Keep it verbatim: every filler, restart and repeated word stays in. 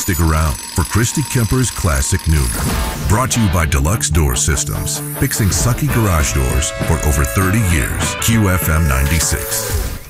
stick around for Christy Kemper's Classic Noon. Brought to you by Deluxe Door Systems, fixing sucky garage doors for over thirty years. Q F M ninety-six.